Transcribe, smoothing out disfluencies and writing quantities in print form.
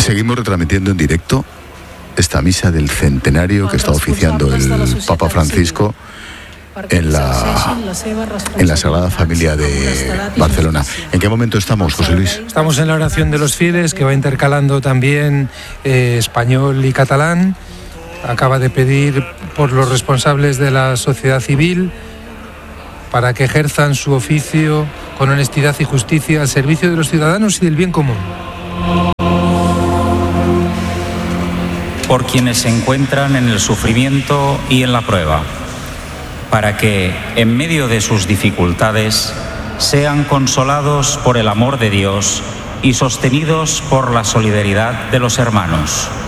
Seguimos retransmitiendo en directo esta misa del centenario que está oficiando el Papa Francisco en la Sagrada Familia de Barcelona. ¿En qué momento estamos, José Luis? Estamos en la oración de los fieles, que va intercalando también español y catalán. Acaba de pedir por los responsables de la sociedad civil para que ejerzan su oficio con honestidad y justicia al servicio de los ciudadanos y del bien común. Por quienes se encuentran en el sufrimiento y en la prueba, para que, en medio de sus dificultades, sean consolados por el amor de Dios y sostenidos por la solidaridad de los hermanos.